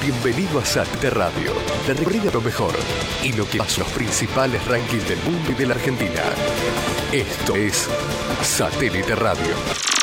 Bienvenido a Satélite Radio. Te recorrido lo mejor y lo que pasa en los principales rankings del mundo y de la Argentina. Esto es Satélite Radio.